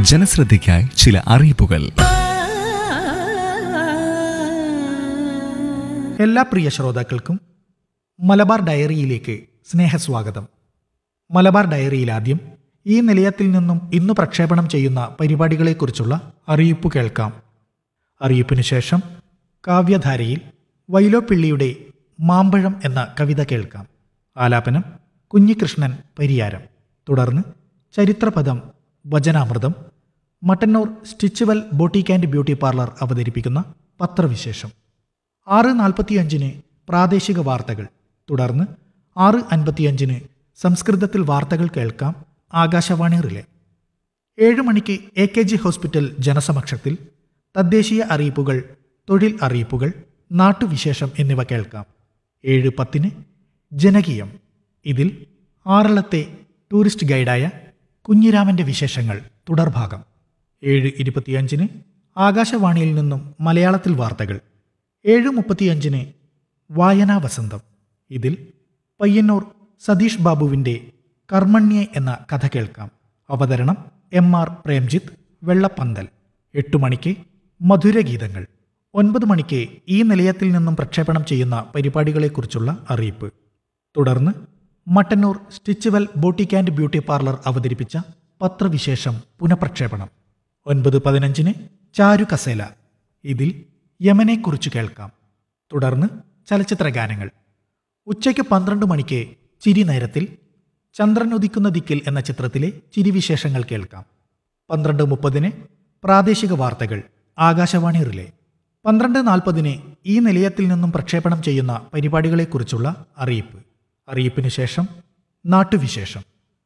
ജനശ്രദ്ധയ്ക്കായി ചില അറിയിപ്പുകൾ. എല്ലാ പ്രിയ ശ്രോതാക്കൾക്കും മലബാർ ഡയറിയിലേക്ക് സ്നേഹസ്വാഗതം. മലബാർ ഡയറിയിൽ ആദ്യം ഈ നിലയത്തിൽ നിന്നും ഇന്ന് പ്രക്ഷേപണം ചെയ്യുന്ന പരിപാടികളെക്കുറിച്ചുള്ള അറിയിപ്പ് കേൾക്കാം. അറിയിപ്പിനു ശേഷം കാവ്യധാരയിൽ വൈലോപ്പിള്ളിയുടെ മാമ്പഴം എന്ന കവിത കേൾക്കാം. ആലാപനം കുഞ്ഞികൃഷ്ണൻ പരിയാരം. തുടർന്ന് ചരിത്രപദം, വചനാമൃതം, Mattannur സ്റ്റിച്ചുവൽ boutique and beauty parlour അവതരിപ്പിക്കുന്ന പത്രവിശേഷം. 6:45 പ്രാദേശിക വാർത്തകൾ. തുടർന്ന് 6:55 സംസ്കൃതത്തിൽ വാർത്തകൾ കേൾക്കാം. ആകാശവാണി റിലേ. 7 മണിക്ക് AKG ഹോസ്പിറ്റൽ ജനസമക്ഷത്തിൽ തദ്ദേശീയ അറിയിപ്പുകൾ, തൊഴിൽ അറിയിപ്പുകൾ, നാട്ടുവിശേഷം എന്നിവ കേൾക്കാം. 7:10 ജനകീയം. ഇതിൽ ആറളത്തെ ടൂറിസ്റ്റ് ഗൈഡായ കുഞ്ഞിരാമന്റെ വിശേഷങ്ങൾ തുടർഭാഗം. 7:25 ആകാശവാണിയിൽ നിന്നും മലയാളത്തിൽ വാർത്തകൾ. 7:35 വായനാ വസന്തം. ഇതിൽ പയ്യന്നൂർ സതീഷ് ബാബുവിൻ്റെ കർമ്മണ്യെ എന്ന കഥ കേൾക്കാം. അവതരണം MR പ്രേംജിത്ത് വെള്ളപ്പന്തൽ. 8 മണിക്ക് മധുരഗീതങ്ങൾ. 9 മണിക്ക് ഈ നിലയത്തിൽ നിന്നും പ്രക്ഷേപണം ചെയ്യുന്ന പരിപാടികളെക്കുറിച്ചുള്ള അറിയിപ്പ്. തുടർന്ന് Mattannur സ്റ്റിച്ചുവൽ boutique and beauty parlour അവതരിപ്പിച്ച പത്രവിശേഷം പുനഃപ്രക്ഷേപണം. 9:15 ചാരുകസേല. ഇതിൽ യമനെക്കുറിച്ച് കേൾക്കാം. തുടർന്ന് ചലച്ചിത്ര ഗാനങ്ങൾ. ഉച്ചയ്ക്ക് 12 മണിക്ക് ചിരി നേരത്തിൽ ചന്ദ്രൻ ഉദിക്കുന്ന ദിക്കിൽ എന്ന ചിത്രത്തിലെ ചിരിവിശേഷങ്ങൾ കേൾക്കാം. 12:30 പ്രാദേശിക വാർത്തകൾ, ആകാശവാണി റിലേ. 12:40 ഈ നിലയത്തിൽ നിന്നും പ്രക്ഷേപണം ചെയ്യുന്ന പരിപാടികളെക്കുറിച്ചുള്ള അറിയിപ്പ്. അറിയിപ്പിനു ശേഷം നാട്ടുവിശേഷം.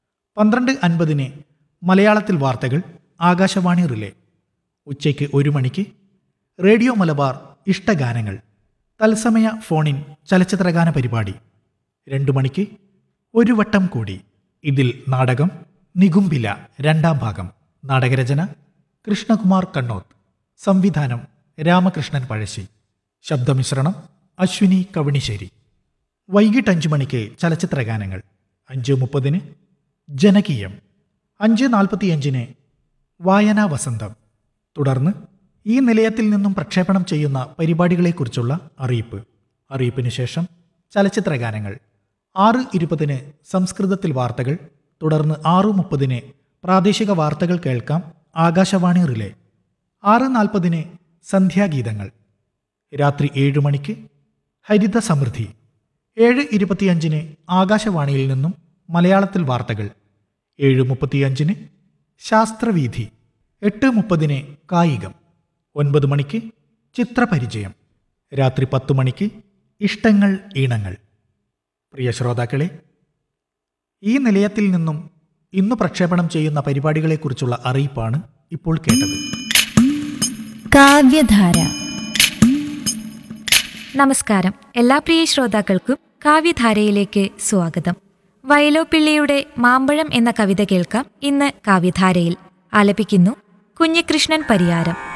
12:50 മലയാളത്തിൽ വാർത്തകൾ, ആകാശവാണി റിലേ. ഉച്ചയ്ക്ക് 1 മണിക്ക് റേഡിയോ മലബാർ ഇഷ്ടഗാനങ്ങൾ, തത്സമയ ഫോണിൻ ചലച്ചിത്രഗാന പരിപാടി. 2 മണിക്ക് ഒരു വട്ടം കൂടി. ഇതിൽ നാടകം നികുംബില 2ാം ഭാഗം. നാടകരചന കൃഷ്ണകുമാർ കണ്ണോത്ത്. സംവിധാനം രാമകൃഷ്ണൻ പഴശ്ശി. ശബ്ദമിശ്രണം അശ്വിനി കവണിശ്ശേരി. വൈകിട്ട് 5 മണിക്ക് ചലച്ചിത്രഗാനങ്ങൾ. 5:30 ജനകീയം. 5:45 വായനാ വസന്തം. തുടർന്ന് ഈ നിലയത്തിൽ നിന്നും പ്രക്ഷേപണം ചെയ്യുന്ന പരിപാടികളെക്കുറിച്ചുള്ള അറിയിപ്പ്. അറിയിപ്പിന് ശേഷം ചലച്ചിത്രഗാനങ്ങൾ. 6:20 സംസ്കൃതത്തിൽ വാർത്തകൾ. തുടർന്ന് 6:30 പ്രാദേശിക വാർത്തകൾ കേൾക്കാം. ആകാശവാണി റിലേ. 6:40 സന്ധ്യാഗീതങ്ങൾ. രാത്രി 7 മണിക്ക് ഹരിത സമൃദ്ധി. 7:25 ആകാശവാണിയിൽ നിന്നും മലയാളത്തിൽ വാർത്തകൾ. 7:35 ശാസ്ത്രവീഥി. 8:30 കായികം. 9 മണിക്ക് ചിത്രപരിചയം. രാത്രി 10 മണിക്ക് ഇഷ്ടങ്ങൾ ഈണങ്ങൾ. പ്രിയ ശ്രോതാക്കളെ, ഈ നിലയത്തിൽ നിന്നും ഇന്ന് പ്രക്ഷേപണം ചെയ്യുന്ന പരിപാടികളെക്കുറിച്ചുള്ള അറിയിപ്പാണ് ഇപ്പോൾ കേട്ടത്. കാവ്യധാര. നമസ്കാരം. എല്ലാ പ്രിയ ശ്രോതാക്കൾക്കും കാവ്യധാരയിലേക്ക് സ്വാഗതം. വൈലോപ്പിള്ളിയുടെ മാമ്പഴം എന്ന കവിത കേൾക്കാം ഇന്ന് കാവ്യധാരയിൽ. ആലപിക്കുന്നു കുഞ്ഞികൃഷ്ണൻ പരിയാരം.